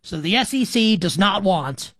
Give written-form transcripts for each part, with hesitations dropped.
So the SEC does not want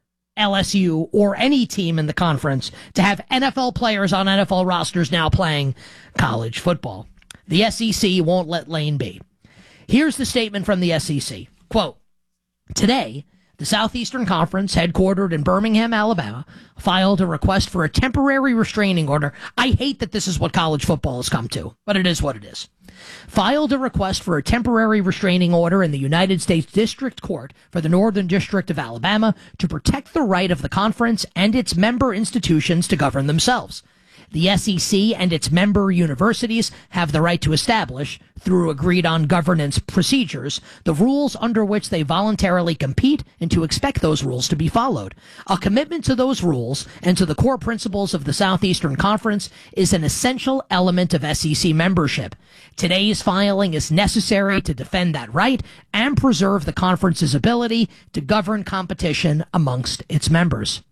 LSU or any team in the conference to have NFL players on NFL rosters now playing college football. The SEC won't let Lane be. Here's the statement from the SEC. Quote, today, the Southeastern Conference, headquartered in Birmingham, Alabama, filed a request for a temporary restraining order. I hate that this is what college football has come to, but it is what it is. Filed a request for a temporary restraining order in the United States District Court for the Northern District of Alabama to protect the right of the conference and its member institutions to govern themselves. The SEC and its member universities have the right to establish, through agreed-on governance procedures, the rules under which they voluntarily compete and to expect those rules to be followed. A commitment to those rules and to the core principles of the Southeastern Conference is an essential element of SEC membership. Today's filing is necessary to defend that right and preserve the conference's ability to govern competition amongst its members.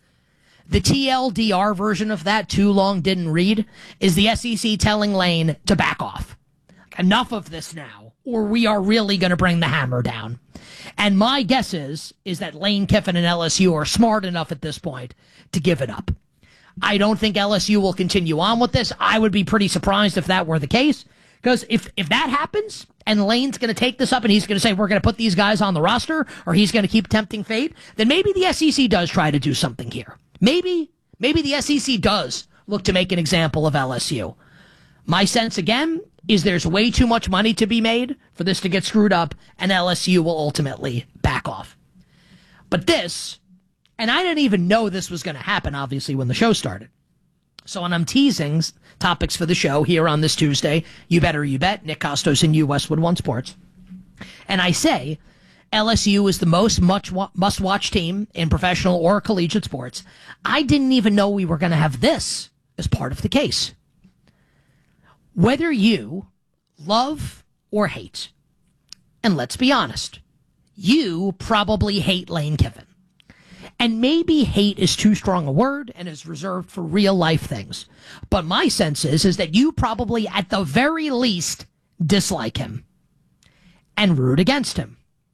The TLDR version of that, too long didn't read, is the SEC telling Lane to back off. Enough of this now, or we are really going to bring the hammer down. And my guess is that Lane Kiffin and LSU are smart enough at this point to give it up. I don't think LSU will continue on with this. I would be pretty surprised if that were the case, because if that happens and Lane's going to take this up and he's going to say, we're going to put these guys on the roster, or he's going to keep tempting fate, then maybe the SEC does try to do something here. Maybe the SEC does look to make an example of LSU. My sense, again, is there's way too much money to be made for this to get screwed up, and LSU will ultimately back off. But this, and I didn't even know this was going to happen, obviously, when the show started. So when I'm teasing topics for the show here on this Tuesday, you better you bet, Nick Costos and you, Westwood One Sports, and I say LSU is the most must-watch team in professional or collegiate sports, I didn't even know we were going to have this as part of the case. Whether you love or hate, and let's be honest, you probably hate Lane Kiffin. And maybe hate is too strong a word and is reserved for real-life things. But my sense is that you probably, at the very least, dislike him and root against him.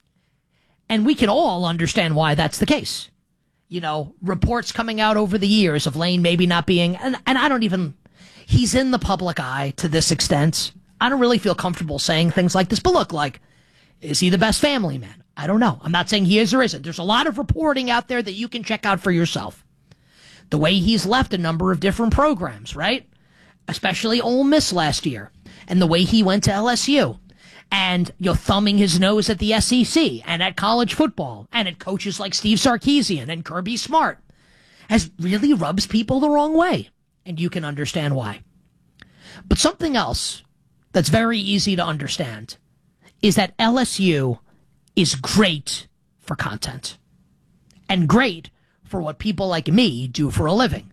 And we can all understand why that's the case. You know, reports coming out over the years of Lane maybe not being, and I don't even, he's in the public eye to this extent. I don't really feel comfortable saying things like this, but look, like, is he the best family man? I don't know. I'm not saying he is or isn't. There's a lot of reporting out there that you can check out for yourself. The way he's left a number of different programs, right? Especially Ole Miss last year, and the way he went to LSU. And you're thumbing his nose at the SEC and at college football and at coaches like Steve Sarkisian and Kirby Smart has really rubs people the wrong way. And you can understand why. But something else that's very easy to understand is that LSU is great for content and great for what people like me do for a living.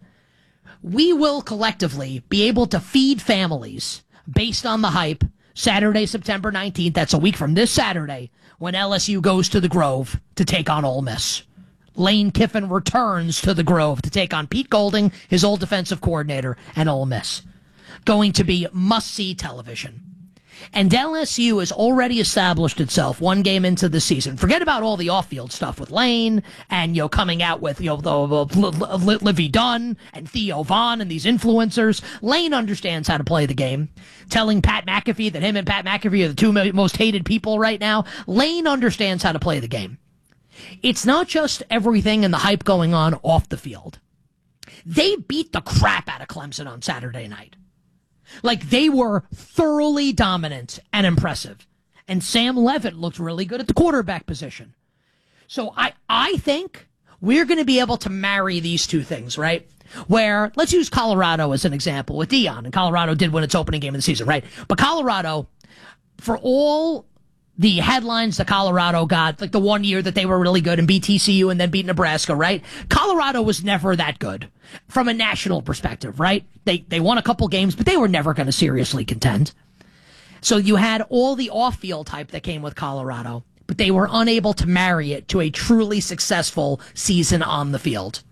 We will collectively be able to feed families based on the hype Saturday, September 19th, that's a week from this Saturday, when LSU goes to the Grove to take on Ole Miss. Lane Kiffin returns to the Grove to take on Pete Golding, his old defensive coordinator, and Ole Miss. Going to be must-see television. And LSU has already established itself one game into the season. Forget about all the off-field stuff with Lane and, you know, coming out with, you know, Livy Dunn and Theo Vaughn and these influencers. Lane understands how to play the game. Telling Pat McAfee that him and Pat McAfee are the two most hated people right now. Lane understands how to play the game. It's not just everything and the hype going on off the field. They beat the crap out of Clemson on Saturday night. Like, they were thoroughly dominant and impressive. And Sam Levitt looked really good at the quarterback position. So I think we're going to be able to marry these two things, right? Where, let's use Colorado as an example with Deion. And Colorado did win its opening game of the season, right? But Colorado, for all the headlines that Colorado got, like the one year that they were really good and beat TCU and then beat Nebraska, right? Colorado was never that good from a national perspective, right? They won a couple games, but they were never going to seriously contend. So you had all the off-field hype that came with Colorado, but they were unable to marry it to a truly successful season on the field.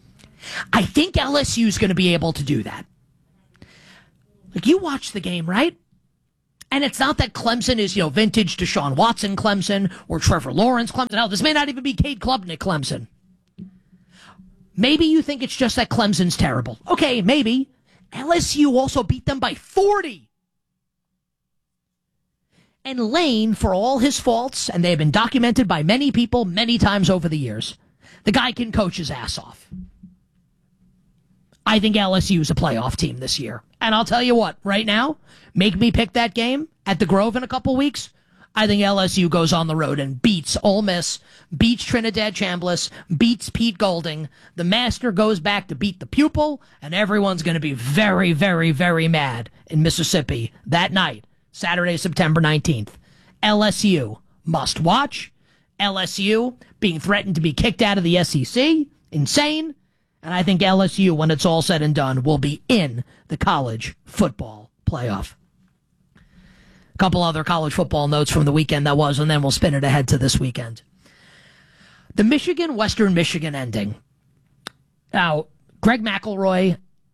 I think LSU is going to be able to do that. Like, you watch the game, right? And it's not that Clemson is, vintage Deshaun Watson Clemson or Trevor Lawrence Clemson. Hell, this may not even be Cade Klubnik Clemson. Maybe you think it's just that Clemson's terrible. Okay, maybe. LSU also beat them by 40. And Lane, for all his faults, and they have been documented by many people many times over the years, the guy can coach his ass off. I think LSU is a playoff team this year. And I'll tell you what, right now, make me pick that game at the Grove in a couple weeks. I think LSU goes on the road and beats Ole Miss, beats Trinidad Chambliss, beats Pete Golding. The master goes back to beat the pupil, and everyone's going to be very, very, very mad in Mississippi that night, Saturday, September 19th. LSU must watch. LSU being threatened to be kicked out of the SEC. Insane. And I think LSU, when it's all said and done, will be in the college football playoff. A couple other college football notes from the weekend that was, and then we'll spin it ahead to this weekend. The Michigan-Western Michigan ending. Now, Greg McElroy,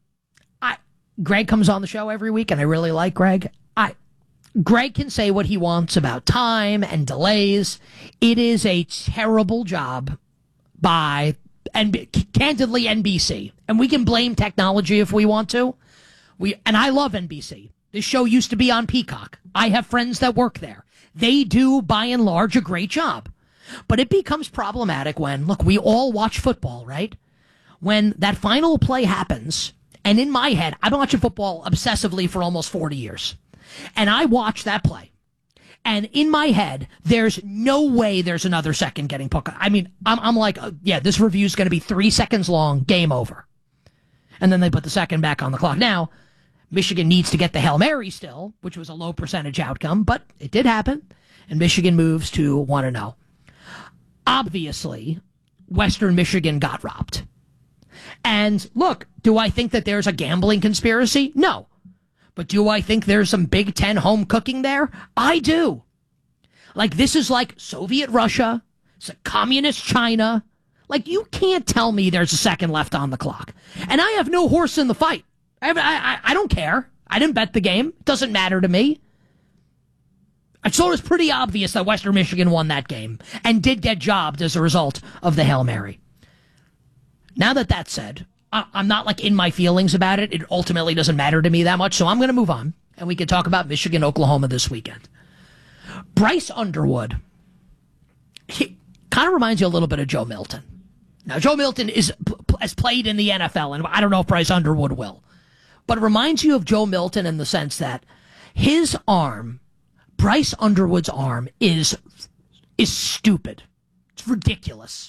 Greg comes on the show every week, and I really like Greg. Greg can say what he wants about time and delays. It is a terrible job by, and candidly, NBC. And we can blame technology if we want to. And I love NBC. This show used to be on Peacock. I have friends that work there. They do, by and large, a great job. But it becomes problematic when, look, we all watch football, right? When that final play happens, and in my head, I've been watching football obsessively for almost 40 years. And I watch that play. And in my head, there's no way there's another second getting put. I mean, I'm like, yeah, this review is going to be 3 seconds long, game over. And then they put the second back on the clock. Now, Michigan needs to get the Hail Mary still, which was a low percentage outcome, but it did happen. And Michigan moves to 1-0. Obviously, Western Michigan got robbed. And look, do I think that there's a gambling conspiracy? No. But do I think there's some Big Ten home cooking there? I do. Like, this is like Soviet Russia. It's like communist China. Like, you can't tell me there's a second left on the clock. And I have no horse in the fight. I don't care. I didn't bet the game. It doesn't matter to me. I thought it was pretty obvious that Western Michigan won that game and did get jobbed as a result of the Hail Mary. Now that that's said, I'm not like in my feelings about it. It ultimately doesn't matter to me that much, so I'm going to move on, and we can talk about Michigan, Oklahoma this weekend. Bryce Underwood, he kind of reminds you a little bit of Joe Milton. Now, Joe Milton has played in the NFL, and I don't know if Bryce Underwood will. But it reminds you of Joe Milton in the sense that his arm, Bryce Underwood's arm, is stupid. It's ridiculous.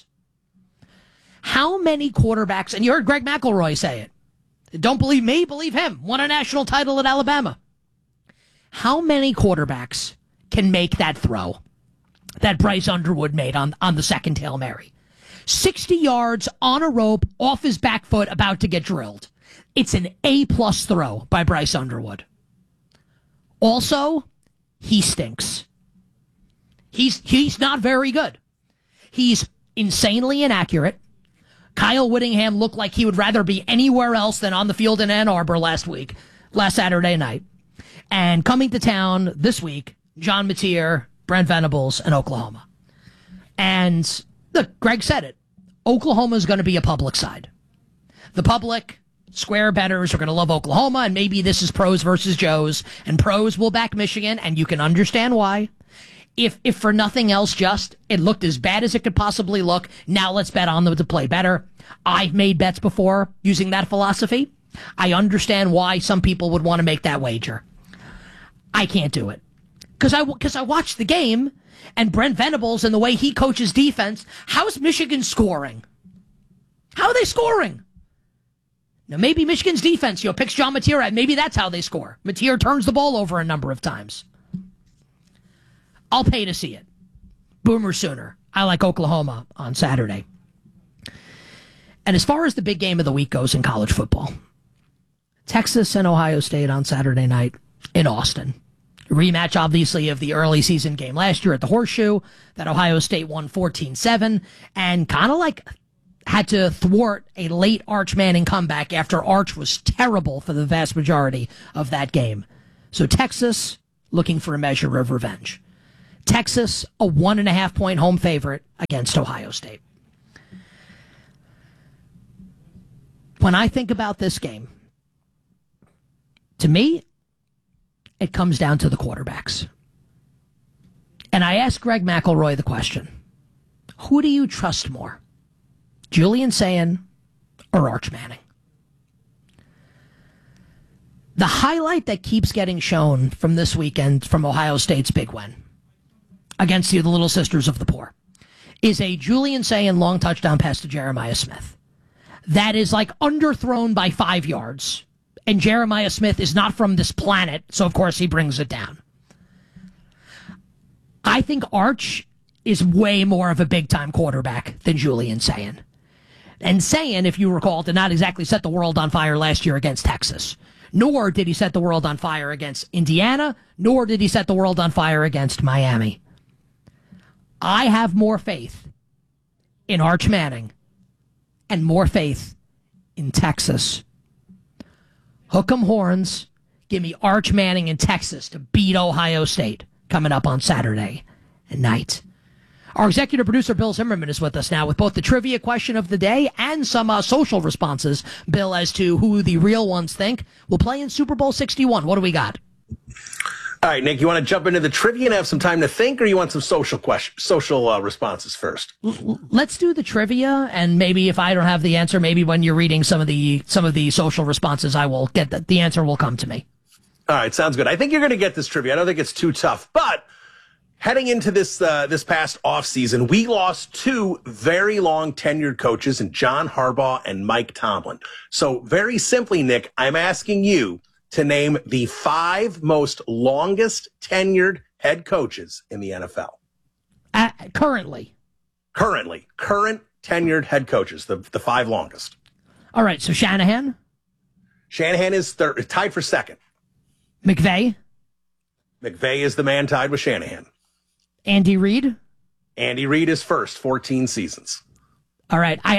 How many quarterbacks, and you heard Greg McElroy say it. Don't believe me, believe him. Won a national title at Alabama. How many quarterbacks can make that throw that Bryce Underwood made on the second Hail Mary? 60 yards on a rope, off his back foot, about to get drilled. It's an A-plus throw by Bryce Underwood. Also, he stinks. He's not very good. He's insanely inaccurate. Kyle Whittingham looked like he would rather be anywhere else than on the field in Ann Arbor last Saturday night. And coming to town this week, John Mateer, Brent Venables, and Oklahoma. And look, Greg said it. Oklahoma is going to be a public side. The public, square bettors are going to love Oklahoma, and maybe this is pros versus Joes, and pros will back Michigan, and you can understand why. If for nothing else, just it looked as bad as it could possibly look, now let's bet on them to play better. I've made bets before using that philosophy. I understand why some people would want to make that wager. I can't do it. Because I watched the game, and Brent Venables and the way he coaches defense, how's Michigan scoring? How are they scoring? Now, maybe Michigan's defense, picks John Mateer out. Maybe that's how they score. Mateer turns the ball over a number of times. I'll pay to see it. Boomer Sooner. I like Oklahoma on Saturday. And as far as the big game of the week goes in college football, Texas and Ohio State on Saturday night in Austin. Rematch, obviously, of the early season game last year at the Horseshoe that Ohio State won 14-7 and kind of like had to thwart a late Arch Manning comeback after Arch was terrible for the vast majority of that game. So Texas looking for a measure of revenge. Texas, a 1.5-point home favorite against Ohio State. When I think about this game, to me, it comes down to the quarterbacks. And I asked Greg McElroy the question, who do you trust more, Julian Sayin or Arch Manning? The highlight that keeps getting shown from this weekend from Ohio State's big win against the Little Sisters of the Poor is a Julian Sayin long touchdown pass to Jeremiah Smith that is like underthrown by 5 yards. And Jeremiah Smith is not from this planet, so of course he brings it down. I think Arch is way more of a big-time quarterback than Julian Sayin. And Sayin, if you recall, did not exactly set the world on fire last year against Texas. Nor did he set the world on fire against Indiana, nor did he set the world on fire against Miami. I have more faith in Arch Manning and more faith in Texas. Hook 'em horns. Give me Arch Manning in Texas to beat Ohio State coming up on Saturday night. Our executive producer, Bill Zimmerman, is with us now with both the trivia question of the day and some social responses, Bill, as to who the real ones think will play in Super Bowl 61. What do we got? All right, Nick, you want to jump into the trivia and have some time to think, or you want some social responses first? Let's do the trivia, and maybe if I don't have the answer, maybe when you're reading some of the social responses, I will get the answer will come to me. All right, sounds good. I think you're going to get this trivia. I don't think it's too tough, but heading into this past offseason, we lost 2 very long tenured coaches in John Harbaugh and Mike Tomlin. So very simply, Nick, I'm asking you to name the 5 most longest tenured head coaches in the NFL. Current tenured head coaches, the 5 longest. All right, so Shanahan? Shanahan is tied for second. McVay is the man tied with Shanahan. Andy Reid? Andy Reid is first, 14 seasons. All right. I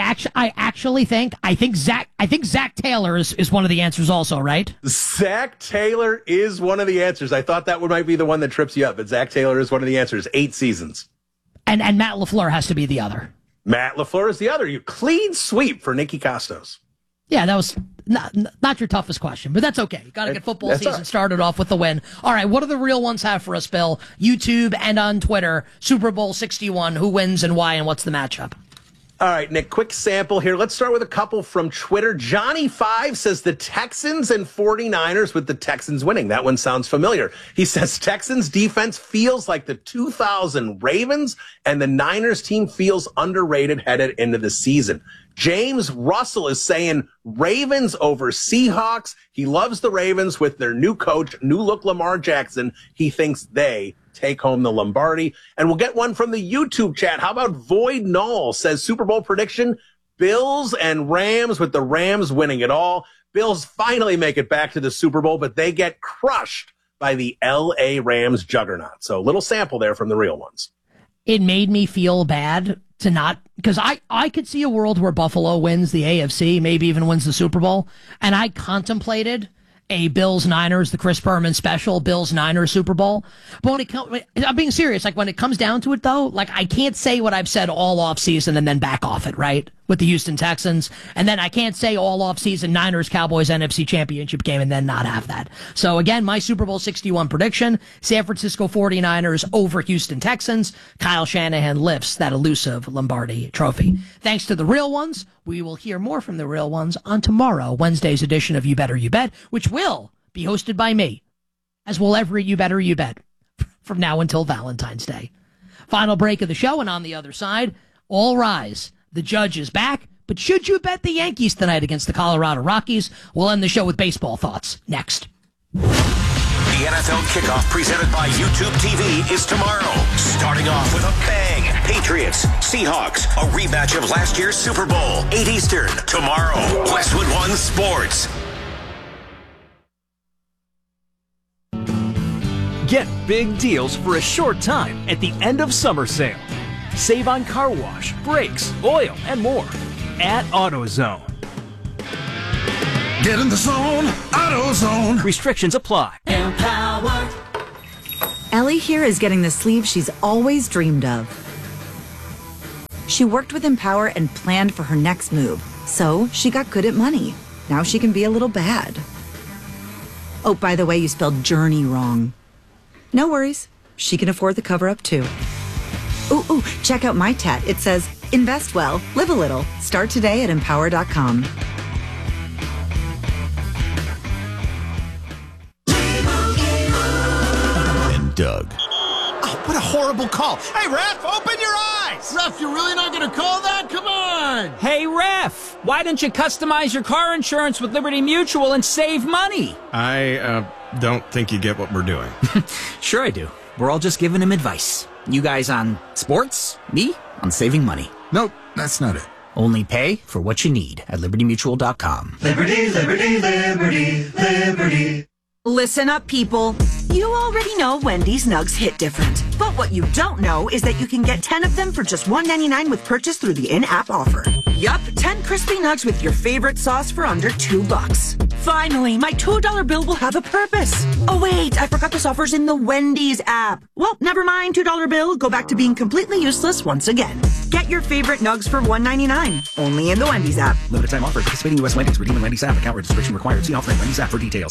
think Zach Taylor is one of the answers also, right? Zach Taylor is one of the answers. I thought that might be the one that trips you up, but Zach Taylor is one of the answers. 8 seasons. And Matt LaFleur has to be the other. Matt LaFleur is the other. You clean sweep for Nicky Costos. Yeah, that was not your toughest question, but that's okay. Got to get football season started off with the win. All right, what do the real ones have for us, Bill? YouTube and on Twitter, Super Bowl 61, who wins and why, and what's the matchup? All right, Nick, quick sample here. Let's start with a couple from Twitter. Johnny5 says the Texans and 49ers with the Texans winning. That one sounds familiar. He says Texans defense feels like the 2000 Ravens, and the Niners team feels underrated headed into the season. James Russell is saying Ravens over Seahawks. He loves the Ravens with their new coach, new look Lamar Jackson. He thinks they take home the Lombardi. And we'll get one from the YouTube chat. How about Void Null says Super Bowl prediction, Bills and Rams with the Rams winning it all. Bills finally make it back to the Super Bowl, but they get crushed by the L.A. Rams juggernaut. So a little sample there from the real ones. It made me feel bad to not, because I could see a world where Buffalo wins the AFC, maybe even wins the Super Bowl, and I contemplated a Bills-Niners, the Chris Berman special, Bills-Niners Super Bowl. But I'm being serious, like when it comes down to it though, like I can't say what I've said all offseason and then back off it, right? With the Houston Texans. And then I can't say all offseason Niners-Cowboys NFC Championship game and then not have that. So again, my Super Bowl 61 prediction, San Francisco 49ers over Houston Texans. Kyle Shanahan lifts that elusive Lombardi trophy. Thanks to the real ones. We will hear more from the real ones on tomorrow, Wednesday's edition of You Better You Bet, which will be hosted by me, as will every You Better You Bet from now until Valentine's Day. Final break of the show, and on the other side, all rise. The judge is back, but should you bet the Yankees tonight against the Colorado Rockies? We'll end the show with baseball thoughts next. The NFL kickoff presented by YouTube TV is tomorrow. Starting off with a bang. Patriots, Seahawks, a rematch of last year's Super Bowl. 8 Eastern, tomorrow. Westwood One Sports. Get big deals for a short time at the end of summer sale. Save on car wash, brakes, oil, and more at AutoZone. Get in the zone, AutoZone. Restrictions apply. Empower Ellie here is getting the sleeve she's always dreamed of. She worked with Empower and planned for her next move, so she got good at money. Now she can be a little bad. Oh, by the way, you spelled journey wrong. No worries. She can afford the cover-up, too. Ooh, check out my tat. It says, invest well, live a little. Start today at Empower.com. And Doug. Oh, what a horrible call. Hey, ref, open your eyes. Ref, you're really not going to call that? Come on. Hey, ref, why don't you customize your car insurance with Liberty Mutual and save money? I don't think you get what we're doing. Sure I do. We're all just giving him advice. You guys on sports, me on saving money. Nope, that's not it. Only pay for what you need at libertymutual.com. Liberty, liberty, liberty, liberty. Listen up, people. You already know Wendy's nugs hit different. But what you don't know is that you can get 10 of them for just $1.99 with purchase through the in-app offer. Yup, 10 crispy nugs with your favorite sauce for under $2. Finally, my $2 bill will have a purpose. Oh wait, I forgot this offer's in the Wendy's app. Well, never mind, $2 bill. Go back to being completely useless once again. Get your favorite nugs for $1.99. Only in the Wendy's app. Limited time offer. Participating U.S. Wendy's. Redeem in Wendy's app. Account registration required. See offer in Wendy's app for details.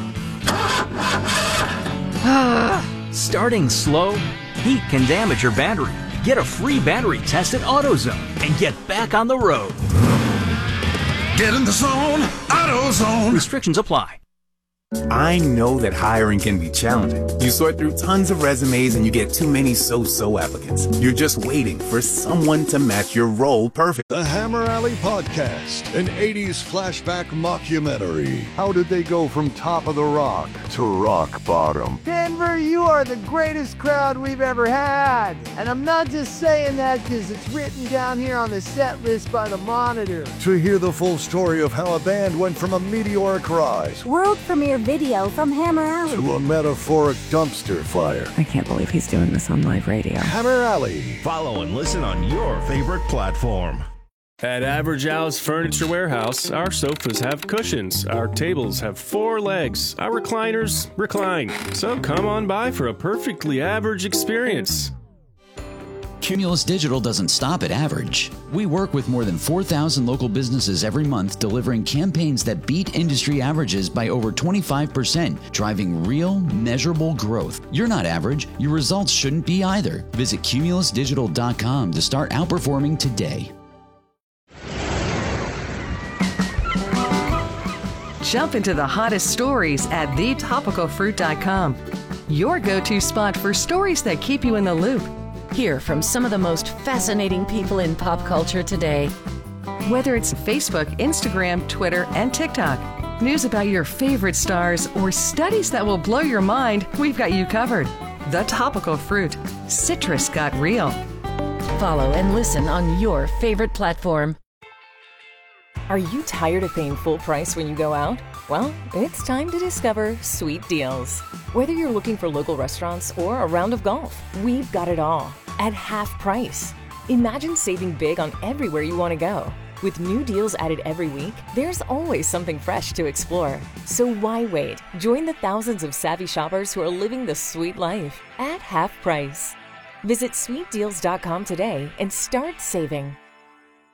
Starting slow? Heat can damage your battery. Get a free battery test at AutoZone and get back on the road. Get in the zone, AutoZone. Restrictions apply. I know that hiring can be challenging. You sort through tons of resumes and you get too many so-so applicants. You're just waiting for someone to match your role perfect. The Hammer Alley Podcast, an 80s flashback mockumentary. How did they go from top of the rock to rock bottom? Denver, you are the greatest crowd we've ever had. And I'm not just saying that because it's written down here on the set list by the Monitor. To hear the full story of how a band went from a meteoric rise, world premiere video from Hammer Alley, to a metaphoric dumpster fire. I can't believe he's doing this on live radio. Hammer Alley. Follow and listen on your favorite platform. At Average Al's Furniture Warehouse, our sofas have cushions, our tables have 4 legs, our recliners recline. So come on by for a perfectly average experience. Cumulus Digital doesn't stop at average. We work with more than 4,000 local businesses every month, delivering campaigns that beat industry averages by over 25%, driving real, measurable growth. You're not average. Your results shouldn't be either. Visit cumulusdigital.com to start outperforming today. Jump into the hottest stories at thetopicalfruit.com. Your go-to spot for stories that keep you in the loop. Hear from some of the most fascinating people in pop culture today. Whether it's Facebook, Instagram, Twitter, and TikTok, news about your favorite stars, or studies that will blow your mind, we've got you covered. The Topical Fruit. Citrus got real. Follow and listen on your favorite platform. Are you tired of paying full price when you go out? Well, it's time to discover Sweet Deals. Whether you're looking for local restaurants or a round of golf, we've got it all at half price. Imagine saving big on everywhere you want to go. With new deals added every week, there's always something fresh to explore. So why wait? Join the thousands of savvy shoppers who are living the sweet life at half price. Visit sweetdeals.com today and start saving.